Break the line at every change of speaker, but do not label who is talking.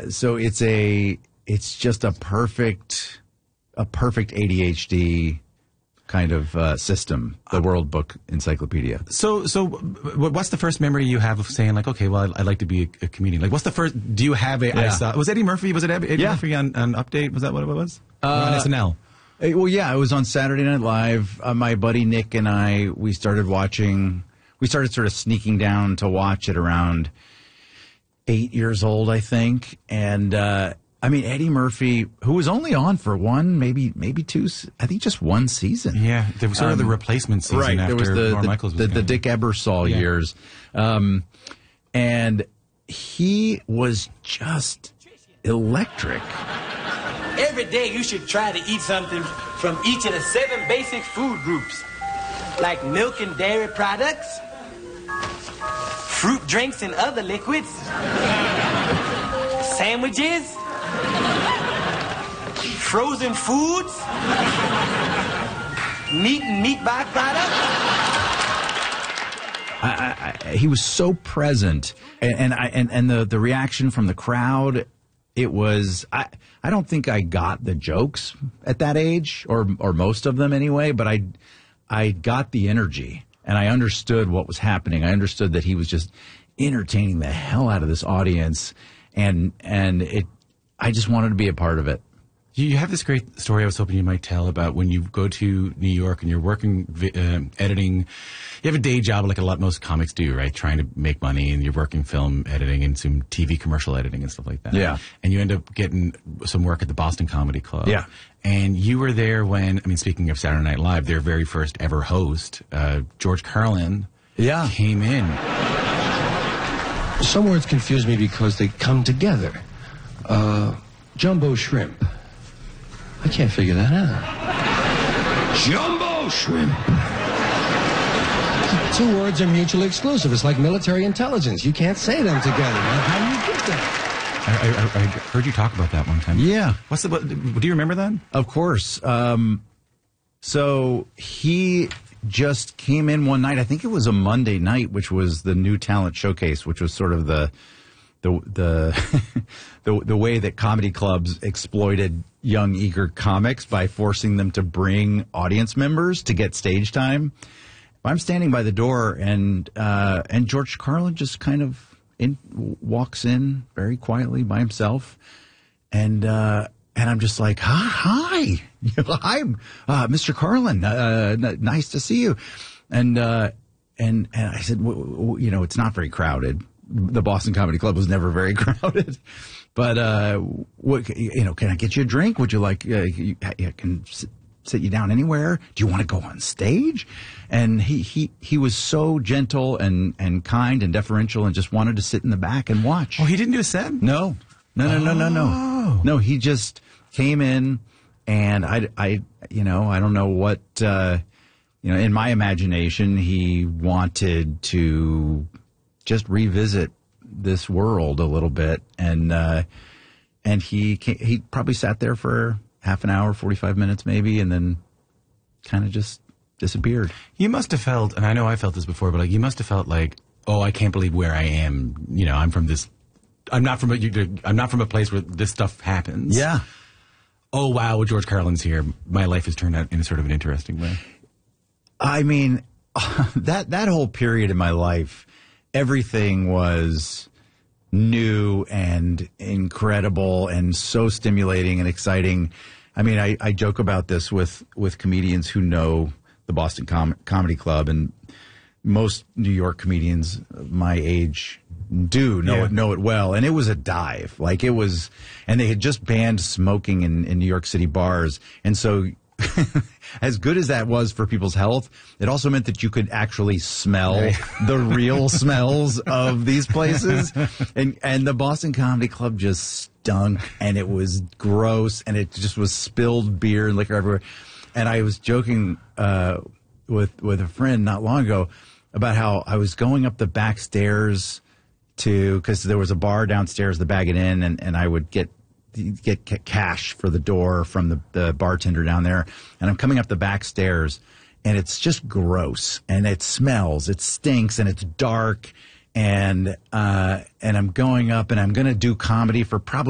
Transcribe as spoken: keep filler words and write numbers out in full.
uh, so it's a it's just a perfect a perfect A D H D kind of uh, system, the World Book Encyclopedia.
So, so what's the first memory you have of saying, like, okay, well, I'd, I'd like to be a, a comedian? Like, what's the first? Do you have a? Yeah. I saw, was Eddie Murphy? Was it Eddie
yeah.
Murphy on, on Update? Was that what it was?
Uh,
on S N L.
Well, yeah, it was on Saturday Night Live. Uh, my buddy Nick and I, we started watching. We started sort of sneaking down to watch it around eight years old, I think, and. Uh, I mean, Eddie Murphy, who was only on for one, maybe maybe two, I think just one season.
Yeah, there was sort um, of the replacement season
right,
after
there was the,
Lorne
the,
Michaels was
the,
gone.
the Dick Ebersol yeah. years. Um, and he was just electric.
Every day you should try to eat something from each of the seven basic food groups, like milk and dairy products, fruit drinks and other liquids, sandwiches, frozen foods, meat and meat byproducts.
I, I, he was so present, and, and I and, and the, the reaction from the crowd, it was I I don't think I got the jokes at that age, or or most of them anyway, but I I got the energy, and I understood what was happening. I understood that he was just entertaining the hell out of this audience, and and it I just wanted to be a part of it.
You have this great story I was hoping you might tell about when you go to New York and you're working, uh, editing. You have a day job like a lot most comics do, right? Trying to make money, and you're working film editing and some T V commercial editing and stuff like that.
Yeah.
And you end up getting some work at the Boston Comedy Club.
Yeah.
And you were there when, I mean, speaking of Saturday Night Live, their very first ever host, uh, George Carlin,
yeah.
came in.
Some words confuse me because they come together. Uh, jumbo shrimp. I can't figure that out. Jumbo shrimp. Two words are mutually exclusive. It's like military intelligence. You can't say them together, man. How do you get that?
I, I, I heard you talk about that one time.
Yeah.
What's the? What, do you remember that?
Of course. Um, so he just came in one night. I think it was a Monday night, which was the New Talent Showcase, which was sort of the the the the, the way that comedy clubs exploited young, eager comics by forcing them to bring audience members to get stage time. I'm standing by the door, and uh, and George Carlin just kind of in, walks in very quietly by himself, and uh, and I'm just like, hi, hi, hi, uh, Mister Carlin, uh, n- nice to see you, and uh, and and I said, w- w- you know, it's not very crowded. The Boston Comedy Club was never very crowded, but uh, what, you know, can I get you a drink? Would you like? Uh, you, I can sit, sit you down anywhere. Do you want to go on stage? And he, he, he was so gentle and, and kind and deferential, and just wanted to sit in the back and watch.
Oh, he didn't do a set?
No, no, no, no, no, no.
Oh.
No, he just came in, and I, I, you know, I don't know what, uh, you know, in my imagination, he wanted to just revisit this world a little bit, and uh, and he came, he probably sat there for half an hour, forty-five minutes maybe, and then kind of just disappeared.
You must have felt, and I know I felt this before, but like you must have felt like, oh, I can't believe where I am. You know, I'm from this. I'm not from a. I'm not from a place where this stuff happens.
Yeah.
Oh wow, George Carlin's here. My life has turned out in a sort of an interesting way.
I mean, that that whole period in my life, everything was new and incredible and so stimulating and exciting. I mean, I, I joke about this with, with comedians who know the Boston Com- Comedy Club, and most New York comedians my age do know
yeah.
it know it well. And it was a dive. Like it was, and they had just banned smoking in, in New York City bars. And so as good as that was for people's health, it also meant that you could actually smell right. the real smells of these places. And and the Boston Comedy Club just stunk, and it was gross, and it just was spilled beer and liquor everywhere. And I was joking uh, with with a friend not long ago about how I was going up the back stairs to, because there was a bar downstairs, the Bag It In, and, and I would get get cash for the door from the, the bartender down there, and I'm coming up the back stairs, and it's just gross, and it smells, it stinks, and it's dark, and uh, and I'm going up, and I'm going to do comedy for probably